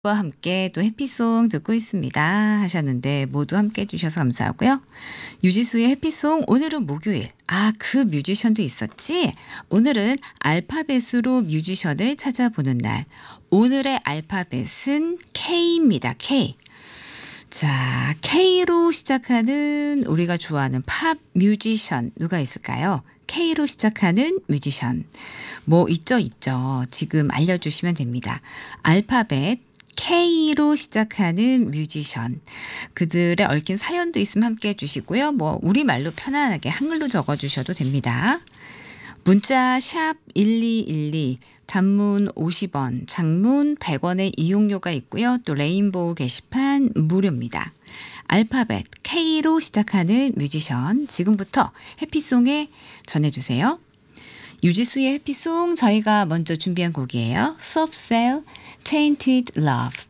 와 함께 또 해피송 듣고 있습니다 하셨는데 모두 함께 해 주셔서 감사하고요. 유지수의 해피송 오늘은 목요일. 아, 그 뮤지션도 있었지? 오늘은 알파벳으로 뮤지션을 찾아보는 날. 오늘의 알파벳은 K입니다. K. 자, K로 시작하는 우리가 좋아하는 팝 뮤지션 누가 있을까요? K로 시작하는 뮤지션. 뭐 있죠. 지금 알려주시면 됩니다. 알파벳 K로 시작하는 뮤지션. 그들의 얽힌 사연도 있으면 함께 해주시고요. 뭐 우리말로 편안하게 한글로 적어주셔도 됩니다. 문자 샵 1212, 단문 50원, 장문 100원의 이용료가 있고요. 또 레인보우 게시판 무료입니다. 알파벳 K로 시작하는 뮤지션 지금부터 해피송에 전해주세요. 유지수의 해피송 저희가 먼저 준비한 곡이에요. Soft Cell, Tainted Love.